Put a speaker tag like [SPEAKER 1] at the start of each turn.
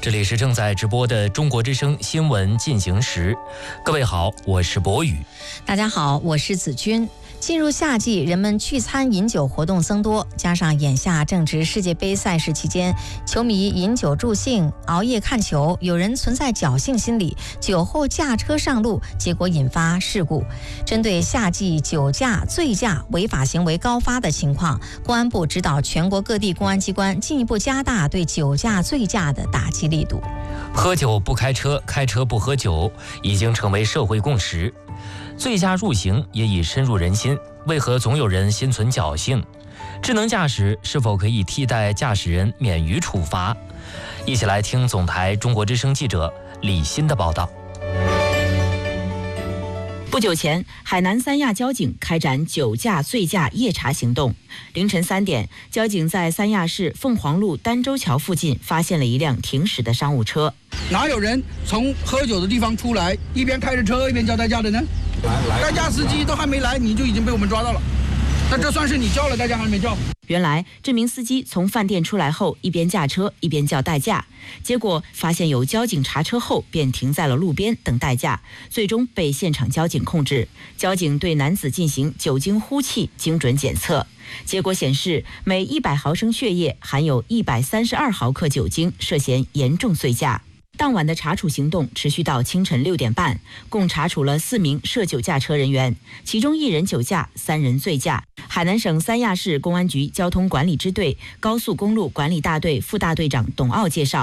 [SPEAKER 1] 这里是正在直播的中国之声新闻进行时。各位好，我是博宇。
[SPEAKER 2] 大家好，我是子君。进入夏季，人们聚餐饮酒活动增多，加上眼下正值世界杯赛事期间，球迷饮酒助兴，熬夜看球，有人存在侥幸心理，酒后驾车上路，结果引发事故。针对夏季酒驾、醉驾违法行为高发的情况，公安部指导全国各地公安机关进一步加大对酒驾、醉驾的打击力度。
[SPEAKER 1] 喝酒不开车，开车不喝酒，已经成为社会共识。醉驾入刑也已深入人心，为何总有人心存侥幸？智能驾驶是否可以替代驾驶人免于处罚？一起来听总台中国之声记者李欣的报道。
[SPEAKER 3] 不久前，海南三亚交警开展酒驾、醉驾夜查行动。凌晨3点，交警在三亚市凤凰路儋州桥附近发现了一辆停驶的商务车。
[SPEAKER 4] 哪有人从喝酒的地方出来，一边开着车一边叫代驾的呢？代驾司机都还没来，你就已经被我们抓到了。那这算是你叫了代驾还是没叫？
[SPEAKER 3] 原来这名司机从饭店出来后，一边驾车一边叫代驾，结果发现有交警查车后，便停在了路边等代驾，最终被现场交警控制。交警对男子进行酒精呼气精准检测，结果显示每100毫升血液含有132毫克酒精，涉嫌严重醉驾。当晚的查处行动持续到清晨6点半，共查处了4名涉酒驾车人员，其中1人酒驾，3人醉驾。海南省三亚市公安局交通管理支队高速公路管理大队副大队长董傲介绍，